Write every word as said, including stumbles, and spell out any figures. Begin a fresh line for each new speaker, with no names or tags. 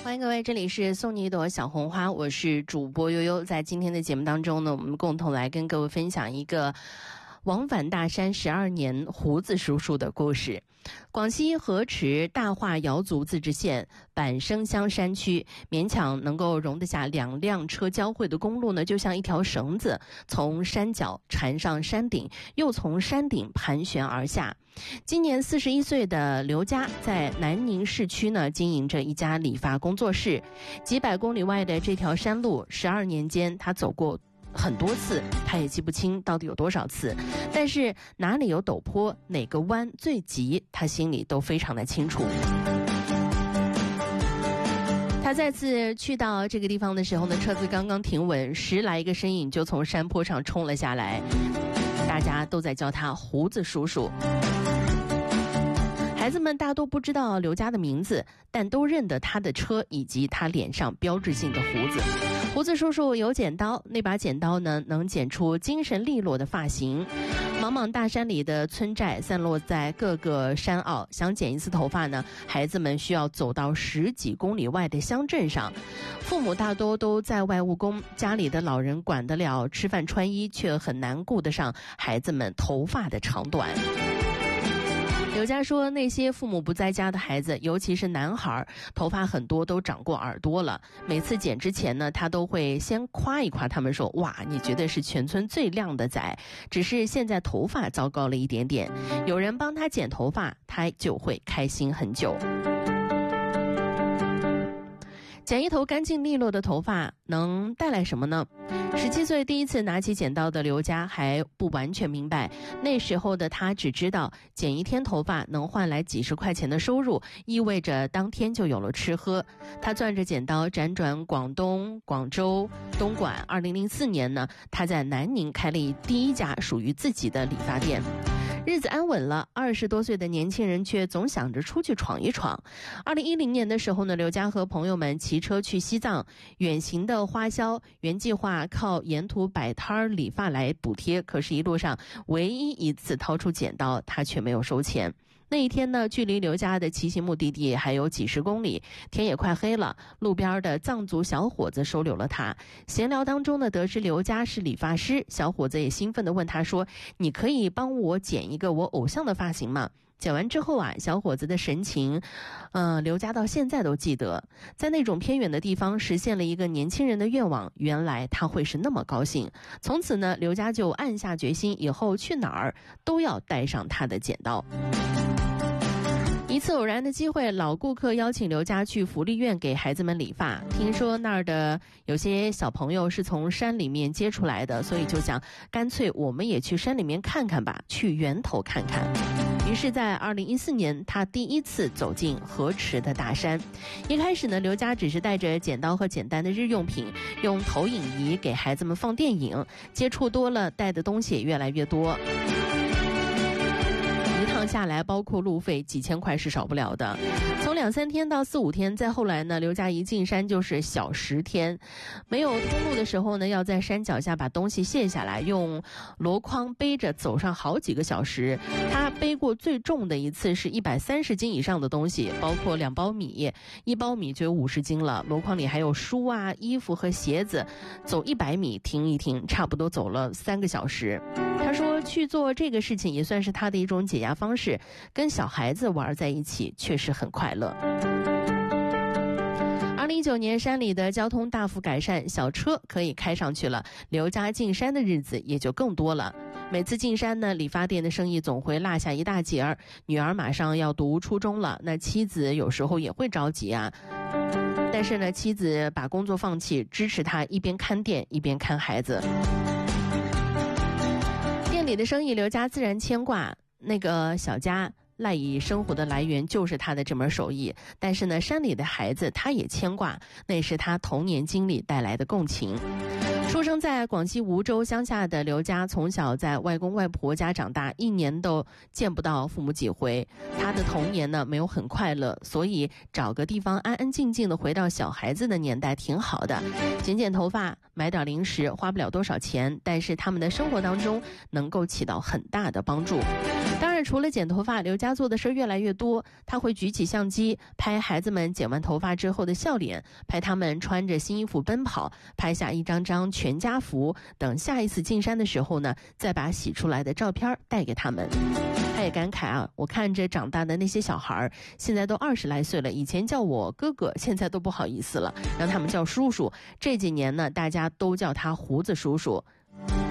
欢迎各位，这里是送你一朵小红花，我是主播悠悠。在今天的节目当中呢，我们共同来跟各位分享一个往返大山十二年胡子叔叔的故事。广西河池大化瑶族自治县板生乡山区，勉强能够容得下两辆车交汇的公路呢，就像一条绳子，从山脚缠上山顶，又从山顶盘旋而下。今年四十一岁的刘佳在南宁市区呢，经营着一家理发工作室。几百公里外的这条山路，十二年间他走过很多次，他也记不清到底有多少次，但是哪里有陡坡，哪个弯最急，他心里都非常的清楚。他再次去到这个地方的时候呢，车子刚刚停稳，十来个身影就从山坡上冲了下来，大家都在叫他胡子叔叔。孩子们大都不知道刘佳的名字，但都认得他的车以及他脸上标志性的胡子。胡子叔叔有剪刀，那把剪刀呢，能剪出精神利落的发型。茫茫大山里的村寨散落在各个山坳，想剪一次头发呢，孩子们需要走到十几公里外的乡镇上。父母大多都在外务工，家里的老人管得了吃饭穿衣，却很难顾得上孩子们头发的长短。刘佳说，那些父母不在家的孩子，尤其是男孩，头发很多都长过耳朵了。每次剪之前呢，他都会先夸一夸他们说，哇，你绝对是全村最靓的仔，只是现在头发糟糕了一点点。有人帮他剪头发，他就会开心很久。剪一头干净利落的头发能带来什么呢？十七岁第一次拿起剪刀的刘佳还不完全明白，那时候的他只知道剪一天头发能换来几十块钱的收入，意味着当天就有了吃喝。他攥着剪刀辗转广东、广州、东莞。二零零四年呢，他在南宁开了第一家属于自己的理发店。日子安稳了，二十多岁的年轻人却总想着出去闯一闯。二零一零年的时候呢，刘佳和朋友们骑车去西藏，远行的花销原计划靠沿途摆摊理发来补贴，可是一路上唯一一次掏出剪刀，他却没有收钱。那一天呢，距离刘佳的骑行目的地还有几十公里，天也快黑了。路边的藏族小伙子收留了他。闲聊当中呢，得知刘佳是理发师，小伙子也兴奋地问他说，你可以帮我剪一个我偶像的发型吗？剪完之后啊，小伙子的神情，呃，刘佳到现在都记得，在那种偏远的地方实现了一个年轻人的愿望，原来他会是那么高兴。从此呢，刘佳就暗下决心，以后去哪儿都要带上他的剪刀。一次偶然的机会，老顾客邀请刘佳去福利院给孩子们理发，听说那儿的有些小朋友是从山里面接出来的，所以就想干脆我们也去山里面看看吧，去源头看看。于是在二零一四年，他第一次走进河池的大山。一开始呢，刘佳只是带着剪刀和简单的日用品，用投影仪给孩子们放电影，接触多了，带的东西也越来越多。一趟下来，包括路费几千块是少不了的。从两三天到四五天，再后来呢，刘佳一进山就是小十天。没有通路的时候呢，要在山脚下把东西卸下来，用箩筐背着走上好几个小时。他背过最重的一次是一百三十斤以上的东西，包括两包米，一包米就有五十斤了。箩筐里还有书啊、衣服和鞋子。走一百米停一停，差不多走了三个小时。他说去做这个事情也算是他的一种解压方式，跟小孩子玩在一起确实很快乐。二零一九年，山里的交通大幅改善，小车可以开上去了，刘佳进山的日子也就更多了。每次进山呢，理发店的生意总会落下一大截儿。女儿马上要读初中了，那妻子有时候也会着急啊。但是呢，妻子把工作放弃，支持他一边看店一边看孩子。店里的生意，刘佳自然牵挂。那个小家赖以生活的来源就是他的这门手艺，但是呢，山里的孩子他也牵挂，那是他童年经历带来的共情。出生在广西梧州乡下的刘佳，从小在外公外婆家长大，一年都见不到父母几回。他的童年呢，没有很快乐，所以找个地方安安静静的回到小孩子的年代挺好的。剪剪头发，买点零食，花不了多少钱，但是他们的生活当中能够起到很大的帮助。当然而除了剪头发，刘佳做的事儿越来越多。他会举起相机拍孩子们剪完头发之后的笑脸，拍他们穿着新衣服奔跑，拍下一张张全家福，等下一次进山的时候呢，再把洗出来的照片带给他们。他也感慨啊，我看着长大的那些小孩，现在都二十来岁了，以前叫我哥哥，现在都不好意思了，让他们叫叔叔。这几年呢，大家都叫他胡子叔叔。